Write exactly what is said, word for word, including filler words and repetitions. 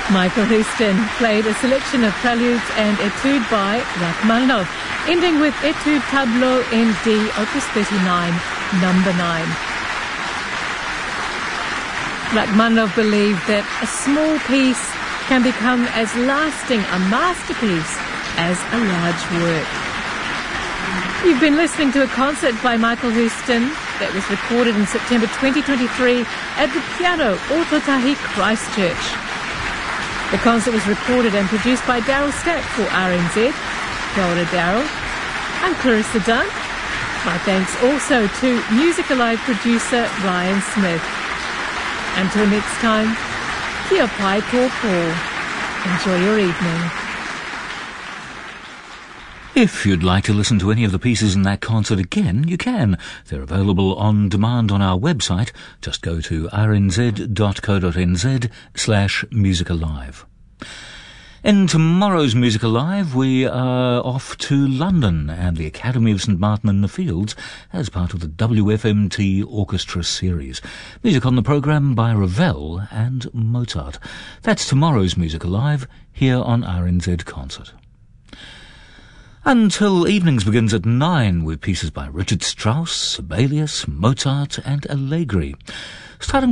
Michael Houston played a selection of preludes and etude by Rachmaninoff, ending with Etude Tableau in D, Opus thirty-nine, number nine. Rachmaninoff believed that a small piece can become as lasting a masterpiece as a large work. You've been listening to a concert by Michael Houston that was recorded in September twenty twenty-three at the Piano Ōtautahi Christchurch. The concert was recorded and produced by Daryl Stack for R N Z. Kia ora, Daryl. I'm Clarissa Dunn. My thanks also to Music Alive producer Ryan Smith. Until next time, kia pai tō pō. Enjoy your evening. If you'd like to listen to any of the pieces in that concert again, you can. They're available on demand on our website. Just go to rnz.co.nz slash Music Alive. In tomorrow's Music Alive, we are off to London and the Academy of St Martin in the Fields as part of the W F M T Orchestra Series. Music on the programme by Ravel and Mozart. That's tomorrow's Music Alive here on R N Z Concert. Until evenings begins at nine with pieces by Richard Strauss, Sibelius, Mozart and Allegri. Starting